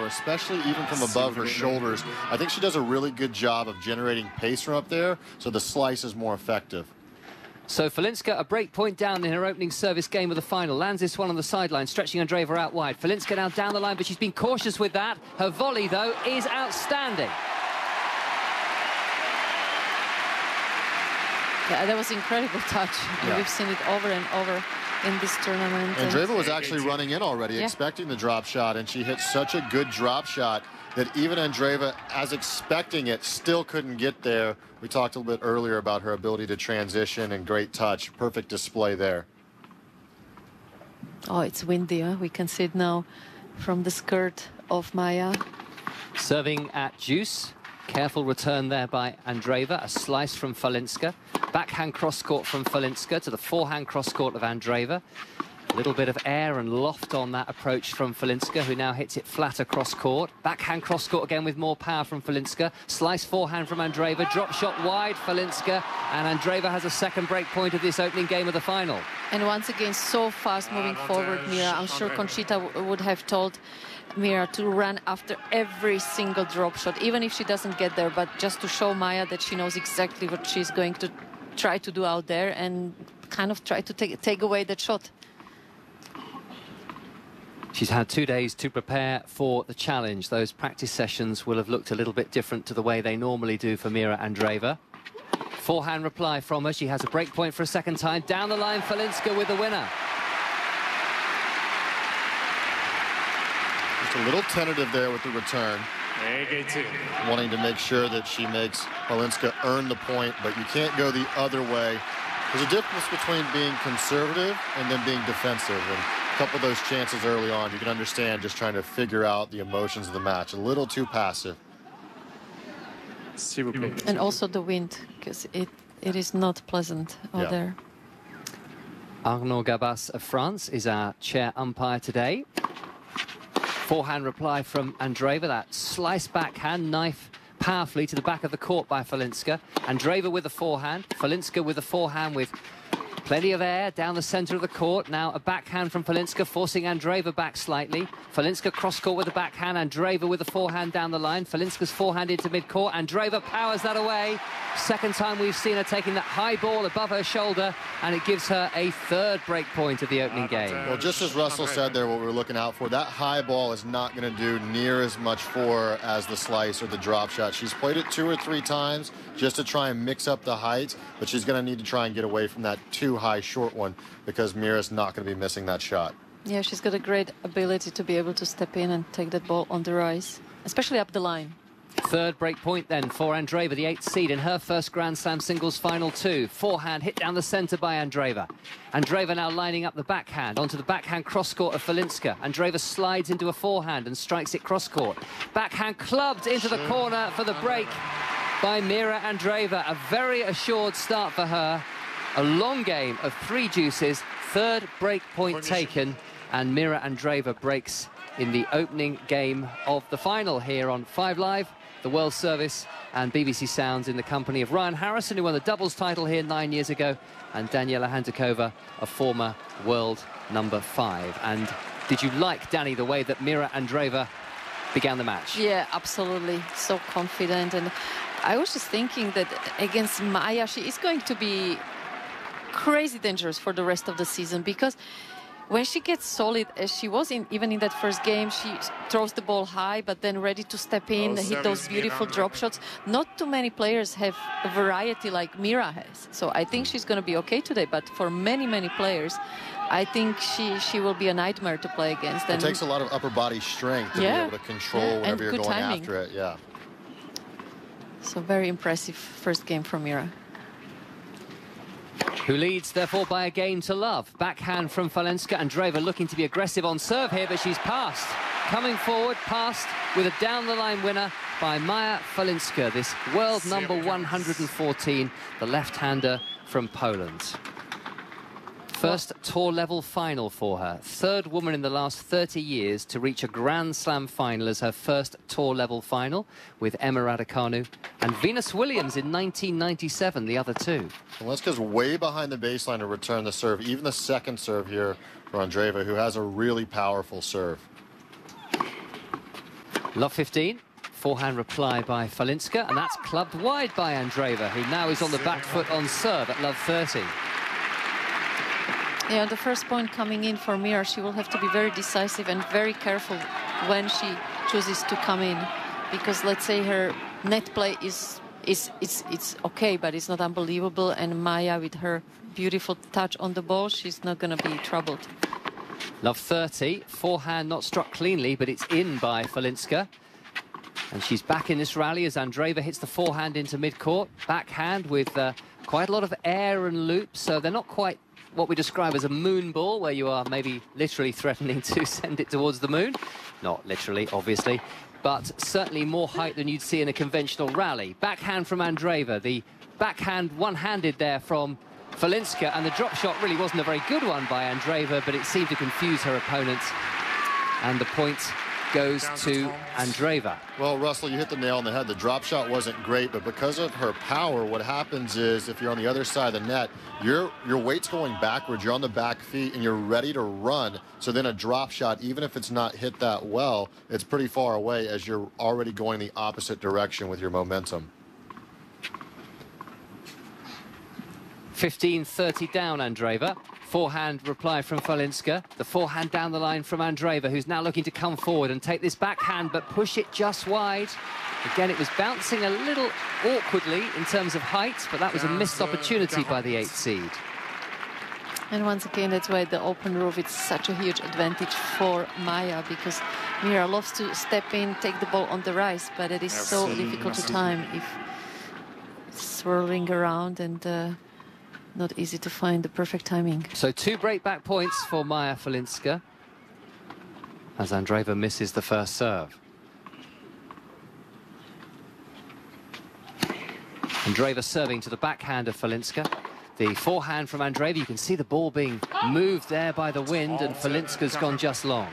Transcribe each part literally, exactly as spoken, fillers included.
power, especially even from above her shoulders. I think she does a really good job of generating pace from up there, so the slice is more effective. So Falinska, a break point down in her opening service game of the final. Lands this one on the sideline, stretching Andreeva out wide. Falinska now down the line, but she's been cautious with that. Her volley, though, is outstanding. Yeah, that was incredible touch. Yeah. We've seen it over and over in this tournament. Andreeva was actually running in already, yeah. expecting the drop shot, and she hit such a good drop shot that even Andreeva, as expecting it, still couldn't get there. We talked a little bit earlier about her ability to transition and great touch. Perfect display there. Oh, it's windy, huh? We can see it now from the skirt of Maja. Serving at deuce. Careful return there by Andreeva. A slice from Falinska. Backhand cross-court from Falinska to the forehand cross-court of Andreeva. A little bit of air and loft on that approach from Falinska, who now hits it flat across court. Backhand cross-court again with more power from Falinska. Slice forehand from Andreeva. Drop shot wide, Falinska. And Andreeva has a second break point of this opening game of the final. And once again, so fast moving forward, Mira. I'm sure Conchita would have told Mira to run after every single drop shot, even if she doesn't get there, but just to show Maja that she knows exactly what she's going to try to do out there and kind of try to take, take away that shot. She's had two days to prepare for the challenge. Those practice sessions will have looked a little bit different to the way they normally do for Mira Andreeva. Forehand reply from her. She has a break point for a second time. Down the line, Falinska with the winner. Just a little tentative there with the return. Wanting to make sure that she makes Falinska earn the point, but you can't go the other way. There's a difference between being conservative and then being defensive. And a couple of those chances early on, you can understand just trying to figure out the emotions of the match. A little too passive. And also the wind, because it, it is not pleasant out yeah. there. Arnaud Gabas of France is our chair umpire today. Forehand reply from Andreeva, that slice backhand, knife powerfully to the back of the court by Falinska. Andreeva with a forehand, Falinska with a forehand with plenty of air down the centre of the court. Now a backhand from Falinska, forcing Andreeva back slightly. Falinska cross-court with a backhand, Andreeva with a forehand down the line. Falinska's forehand into mid-court. Andreeva powers that away. Second time we've seen her taking that high ball above her shoulder, and it gives her a third break point of the opening game. Well, just as Russell said there, what we're looking out for, that high ball is not going to do near as much for her as the slice or the drop shot. She's played it two or three times just to try and mix up the height, but she's going to need to try and get away from that too high short one, because Mira's not going to be missing that shot. Yeah, she's got a great ability to be able to step in and take that ball on the rise, especially up the line. Third break point then for Andreeva, the eighth seed in her first Grand Slam singles final two. Forehand hit down the centre by Andreeva. Andreeva now lining up the backhand onto the backhand cross-court of Falinska. Andreeva slides into a forehand and strikes it cross-court. Backhand clubbed into the corner for the break by Mira Andreeva. A very assured start for her. A long game of three deuces. Third break point taken, and Mira Andreeva breaks in the opening game of the final here on Five Live, the World Service and B B C Sounds, in the company of Ryan Harrison, who won the doubles title here nine years ago, and Daniela Hantuchova, a former world number five. And did you like, Danny, the way that Mira Andreeva began the match? Yeah, absolutely. So confident. And I was just thinking that against Maja, she is going to be crazy dangerous for the rest of the season, because when she gets solid, as she was in even in that first game, she throws the ball high, but then ready to step in, oh, hit those beautiful drop shots. Not too many players have a variety like Mira has. So I think she's going to be okay today. But for many, many players, I think she, she will be a nightmare to play against. And it takes a lot of upper body strength to yeah, be able to control yeah, whenever you're going timing. after it. Yeah. So very impressive first game from Mira, who leads, therefore, by a game to love. Backhand from Falinska. Andreeva looking to be aggressive on serve here, but she's passed. Coming forward, passed with a down-the-line winner by Maja Falinska, this world number one hundred fourteen, the left-hander from Poland. First tour-level final for her. Third woman in the last thirty years to reach a Grand Slam final as her first tour-level final, with Emma Raducanu and Venus Williams in nineteen ninety-seven, the other two. Falinska's way behind the baseline to return the serve, even the second serve here for Andreeva, who has a really powerful serve. Love fifteen. Forehand reply by Falinska, and that's clubbed wide by Andreeva, who now is on the back foot on serve at love thirty. Yeah, the first point coming in for Mira, she will have to be very decisive and very careful when she chooses to come in, because let's say her net play is is it's it's okay, but it's not unbelievable, and Maya with her beautiful touch on the ball, she's not going to be troubled. Love thirty. Forehand not struck cleanly, but it's in by Falinska. And she's back in this rally as Andreeva hits the forehand into mid-court. Backhand with uh, quite a lot of air and loop, so they're not quite what we describe as a moon ball, where you are maybe literally threatening to send it towards the moon. Not literally, obviously, but certainly more height than you'd see in a conventional rally. Backhand from Andreeva. The backhand one-handed there from Falinska, and the drop shot really wasn't a very good one by Andreeva, but it seemed to confuse her opponent. And the point goes to Andreeva. Well, Russell, you hit the nail on the head. The drop shot wasn't great, but because of her power, what happens is if you're on the other side of the net, your your weight's going backwards, you're on the back feet, and you're ready to run. So then a drop shot, even if it's not hit that well, it's pretty far away as you're already going the opposite direction with your momentum. fifteen thirty down, Andreeva. Forehand reply from Falinska. The forehand down the line from Andreeva, who's now looking to come forward and take this backhand, but push it just wide. Again, it was bouncing a little awkwardly in terms of height, but that was a missed opportunity by the eighth seed. And once again, that's why the open roof is such a huge advantage for Maya, because Mira loves to step in, take the ball on the rise, but it is so difficult to time if it's swirling around and uh, not easy to find the perfect timing. So two break-back points for Maya Falinska as Andreeva misses the first serve. Andreeva serving to the backhand of Falinska. The forehand from Andreeva, you can see the ball being moved there by the wind, and Falinska's gone just long.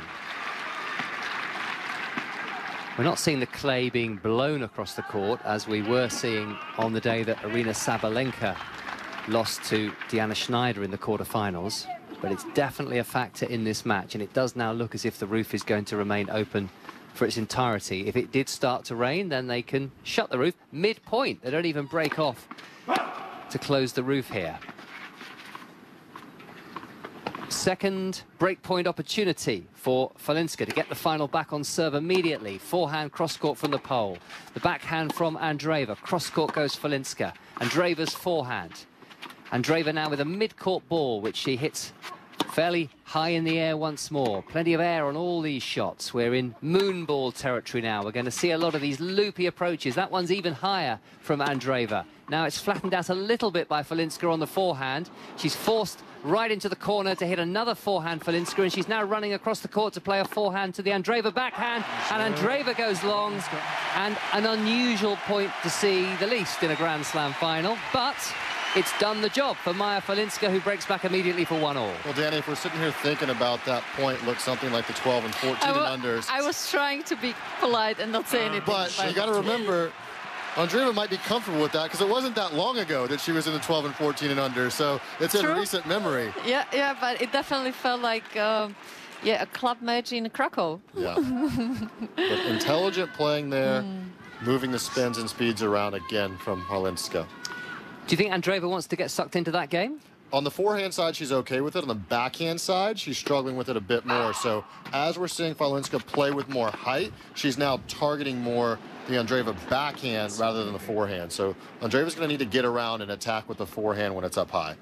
We're not seeing the clay being blown across the court as we were seeing on the day that Aryna Sabalenka lost to Diana Schneider in the quarterfinals, but it's definitely a factor in this match, and it does now look as if the roof is going to remain open for its entirety. If it did start to rain, then they can shut the roof mid-point. They don't even break off to close the roof here. Second breakpoint opportunity for Falinska to get the final back on serve immediately. Forehand cross-court from the pole. The backhand from Andreeva. Cross-court goes Falinska. Andreeva's forehand. Andreeva now with a mid-court ball, which she hits fairly high in the air once more. Plenty of air on all these shots. We're in moonball territory now. We're going to see a lot of these loopy approaches. That one's even higher from Andreeva. Now it's flattened out a little bit by Falinska on the forehand. She's forced right into the corner to hit another forehand Falinska, and she's now running across the court to play a forehand to the Andreeva backhand, and Andreeva goes long, and an unusual point to see the least in a Grand Slam final, but it's done the job for Maya Falinska, who breaks back immediately for one all. Well, Danny, if we're sitting here thinking about that point, looks something like the twelve and fourteen and unders. I was trying to be polite and not say anything. But you got to remember, Andreeva might be comfortable with that because it wasn't that long ago that she was in the twelve and fourteen and under, so it's True. in recent memory. Yeah, yeah, but it definitely felt like, um, yeah, a club match in Krakow. Yeah. But intelligent playing there, mm. moving the spins and speeds around again from Falinska. Do you think Andreeva wants to get sucked into that game? On the forehand side, she's okay with it. On the backhand side, she's struggling with it a bit more. So as we're seeing Falinska play with more height, she's now targeting more the Andreeva backhand rather than the forehand. So Andreeva's going to need to get around and attack with the forehand when it's up high.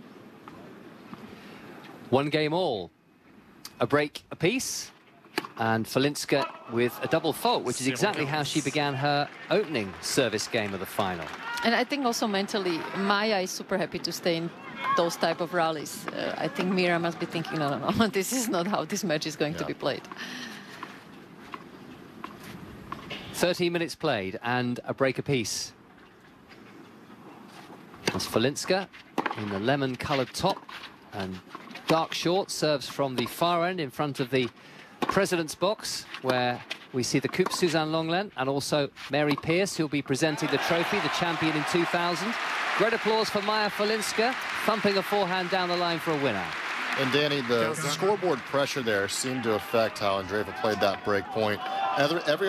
One game all. A break apiece. And Falinska with a double fault, which is exactly how she began her opening service game of the final. And I think also mentally, Maya is super happy to stay in those type of rallies. Uh, I think Mira must be thinking, no, no, no, this is not how this match is going yeah. to be played. thirteen minutes played and a break apiece. As Falinska in the lemon-coloured top and dark shorts serves from the far end in front of the President's box, where we see the Coupe Suzanne Lenglen and also Mary Pierce, who'll be presenting the trophy, the champion in two thousand. Great applause for Maya Falinska, thumping a forehand down the line for a winner. And Danny, the scoreboard pressure there seemed to affect how Andreeva played that break point. Every, every